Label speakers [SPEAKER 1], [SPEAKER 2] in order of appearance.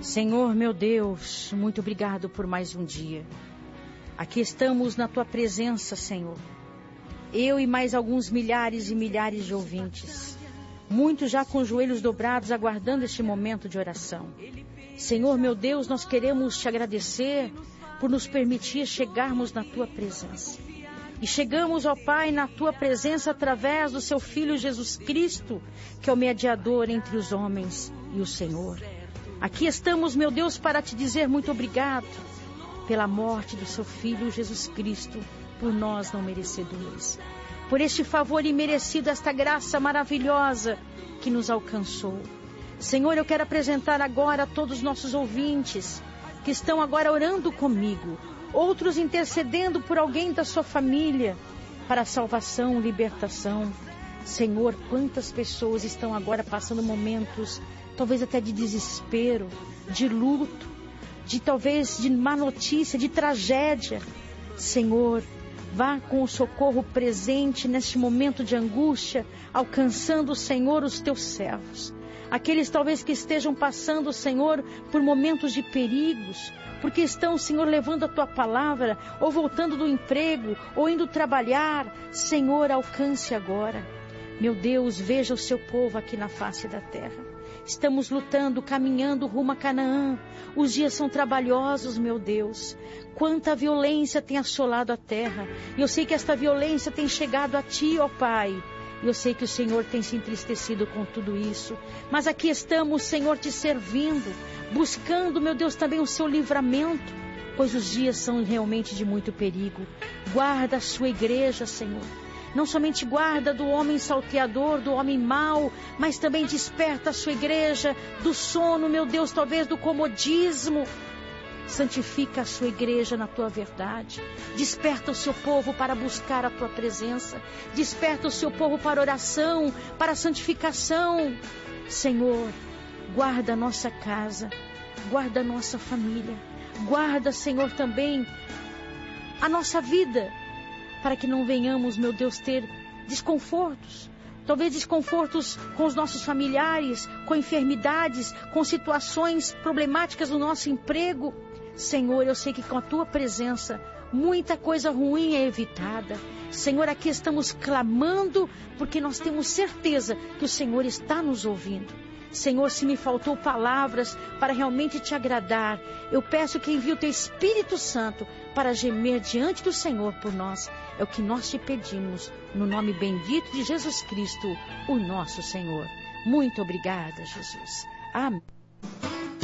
[SPEAKER 1] Senhor, meu Deus, muito obrigado por mais um dia. Aqui estamos na Tua presença, Senhor. Eu e mais alguns milhares e milhares de ouvintes. Muitos já com os joelhos dobrados, aguardando este momento de oração. Senhor, meu Deus, nós queremos Te agradecer por nos permitir chegarmos na Tua presença. E chegamos, ó Pai, na Tua presença através do Seu Filho Jesus Cristo, que é o mediador entre os homens e o Senhor. Aqui estamos, meu Deus, para Te dizer muito obrigado pela morte do Seu Filho Jesus Cristo, por nós não merecedores. Por este favor imerecido, esta graça maravilhosa que nos alcançou. Senhor, eu quero apresentar agora a todos os nossos ouvintes que estão agora orando comigo, outros intercedendo por alguém da sua família, para salvação, libertação. Senhor, quantas pessoas estão agora passando momentos, talvez até de desespero, de luto, talvez de má notícia, de tragédia. Senhor, vá com o socorro presente neste momento de angústia, alcançando, Senhor, os Teus servos. Aqueles talvez que estejam passando, Senhor, por momentos de perigos, porque estão, Senhor, levando a Tua palavra, ou voltando do emprego, ou indo trabalhar. Senhor, alcance agora. Meu Deus, veja o Seu povo aqui na face da terra. Estamos lutando, caminhando rumo a Canaã. Os dias são trabalhosos, meu Deus. Quanta violência tem assolado a terra. E eu sei que esta violência tem chegado a Ti, ó Pai. E eu sei que o Senhor tem se entristecido com tudo isso. Mas aqui estamos, Senhor, Te servindo, buscando, meu Deus, também o Seu livramento, pois os dias são realmente de muito perigo. Guarda a Sua igreja, Senhor. Não somente guarda do homem salteador, do homem mau, mas também desperta a Sua igreja do sono, meu Deus, talvez do comodismo. Santifica a Sua igreja na Tua verdade. Desperta o Seu povo para buscar a Tua presença. Desperta o Seu povo para oração, para santificação. Senhor, guarda a nossa casa, guarda a nossa família. Guarda, Senhor, também a nossa vida, para que não venhamos, meu Deus, ter desconfortos. Talvez desconfortos com os nossos familiares, com enfermidades, com situações problemáticas no nosso emprego. Senhor, eu sei que com a Tua presença, muita coisa ruim é evitada. Senhor, aqui estamos clamando, porque nós temos certeza que o Senhor está nos ouvindo. Senhor, se me faltou palavras para realmente Te agradar, eu peço que envie o Teu Espírito Santo para gemer diante do Senhor por nós. É o que nós Te pedimos, no nome bendito de Jesus Cristo, o nosso Senhor. Muito obrigada, Jesus. Amém.